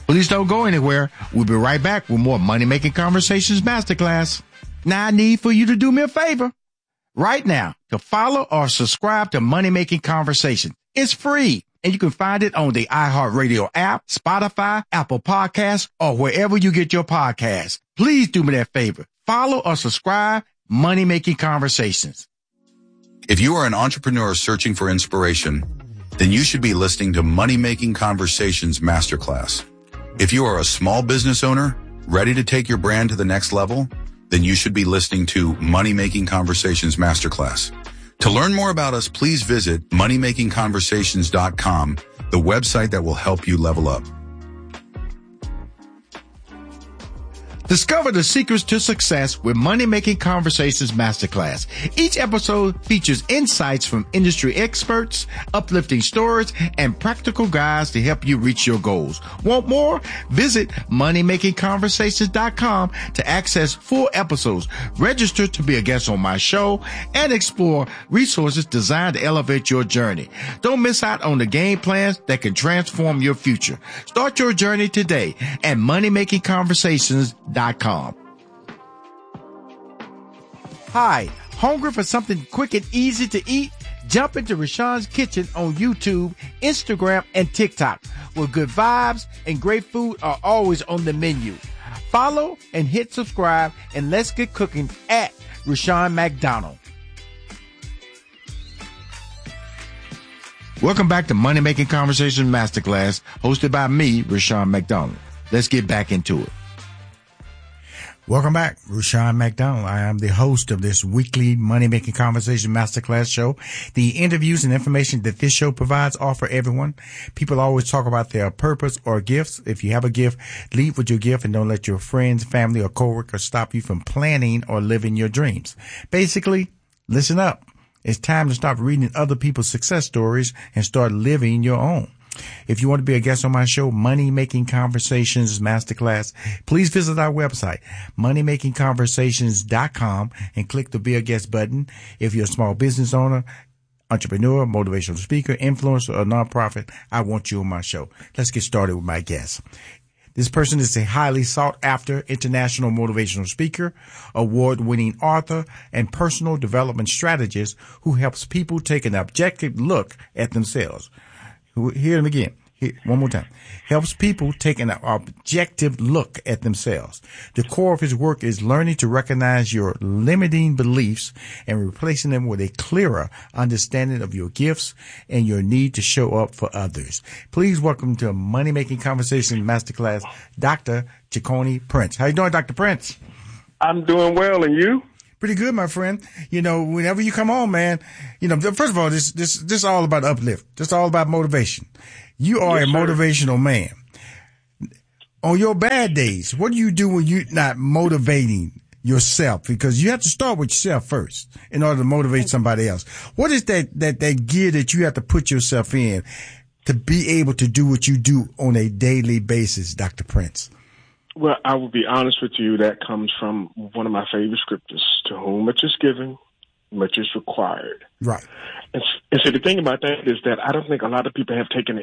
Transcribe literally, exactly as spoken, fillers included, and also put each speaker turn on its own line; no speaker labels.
Please don't go anywhere. We'll be right back with more Money Making Conversations Masterclass. Now I need for you to do me a favor right now to follow or subscribe to Money Making Conversations. It's free, and you can find it on the iHeartRadio app, Spotify, Apple Podcasts, or wherever you get your podcasts. Please do me that favor. Follow or subscribe Money Making Conversations.
If you are an entrepreneur searching for inspiration, then you should be listening to Money Making Conversations Masterclass. If you are a small business owner ready to take your brand to the next level, then you should be listening to Money Making Conversations Masterclass. To learn more about us, please visit money making conversations dot com, the website that will help you level up.
Discover the secrets to success with Money Making Conversations Masterclass. Each episode features insights from industry experts, uplifting stories, and practical guides to help you reach your goals. Want more? Visit money making conversations dot com to access full episodes, register to be a guest on my show, and explore resources designed to elevate your journey. Don't miss out on the game plans that can transform your future. Start your journey today at money making conversations dot com. Hi, hungry for something quick and easy to eat? Jump into Rashawn's Kitchen on YouTube, Instagram, and TikTok, where good vibes and great food are always on the menu. Follow and hit subscribe, and let's get cooking at Rashawn McDonald. Welcome back to Money Making Conversation Masterclass, hosted by me, Rashawn McDonald. Let's get back into it. Welcome back. Rashawn McDonald. I am the host of this weekly Money Making Conversation Masterclass show. The interviews and information that this show provides are for everyone. People always talk about their purpose or gifts. If you have a gift, lead with your gift and don't let your friends, family, or coworkers stop you from planning or living your dreams. Basically, listen up. It's time to stop reading other people's success stories and start living your own. If you want to be a guest on my show, Money Making Conversations Masterclass, please visit our website, money making conversations dot com, and click the Be a Guest button. If you're a small business owner, entrepreneur, motivational speaker, influencer, or nonprofit, I want you on my show. Let's get started with my guest. This person is a highly sought-after international motivational speaker, award-winning author, and personal development strategist who helps people take an objective look at themselves. Hear them again. Here, one more time. Helps people take an objective look at themselves. The core of his work is learning to recognize your limiting beliefs and replacing them with a clearer understanding of your gifts and your need to show up for others. Please welcome to Money Making Conversation Masterclass, Doctor Chicone Prince. How you doing, Doctor Prince?
I'm doing well, and you?
Pretty good, my friend. You know, whenever you come on, man, you know, first of all, this, this, this is all about uplift. This is all about motivation. You are yes, a motivational sir. man. On your bad days, what do you do when you're not motivating yourself? Because you have to start with yourself first in order to motivate somebody else. What is that, that, that gear that you have to put yourself in to be able to do what you do on a daily basis, Doctor Prince?
Well, I will be honest with you. That comes from one of my favorite scriptures. To whom much is given, much is required.
Right.
And, and so the thing about that is that I don't think a lot of people have taken the